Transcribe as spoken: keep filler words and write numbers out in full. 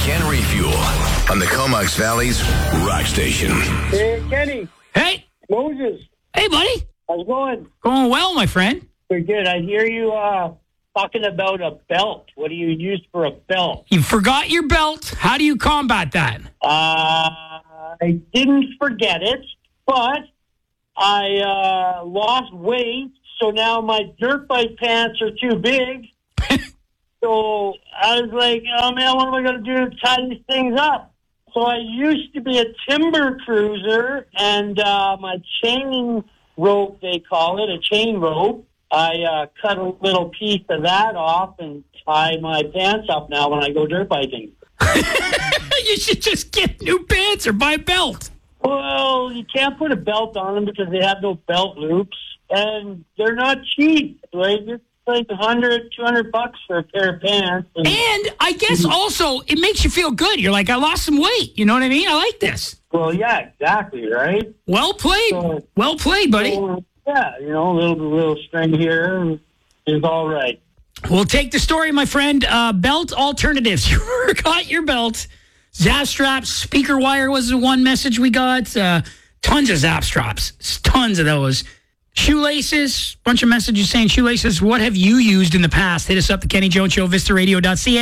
Ken Refuel on the Comox Valley's Rock Station. Hey, Kenny. Hey. Moses. Hey, buddy. How's it going? Going well, my friend. Pretty good. I hear you uh, talking about a belt. What do you use for a belt? You forgot your belt. How do you combat that? Uh, I didn't forget it, but I uh, lost weight, so now my dirt bike pants are too big. So I was like, oh, man, what am I going to do to tie these things up? So I used to be a timber cruiser, and uh, my chain rope, they call it, a chain rope, I uh, cut a little piece of that off and tie my pants up now when I go dirt biking. You should just get new pants or buy a belt. Well, you can't put a belt on them because they have no belt loops, and they're not cheap. Like, it's like a hundred, two hundred bucks for a pair of pants. And, And I guess also it makes you feel good. You're like, I lost some weight. You know what I mean? I like this. well, yeah, exactly, right? Well played. So- Well played, buddy. So, yeah, you know, a little little string here is all right. We'll take the story, my friend. Uh, belt alternatives. You forgot your belt. Zap straps, speaker wire was the one message we got. Uh, tons of zap straps. Tons of those. Shoelaces. Bunch of messages saying shoelaces. What have you used in the past? Hit us up, the Kenny Jones Show, Vista Radio dot C A.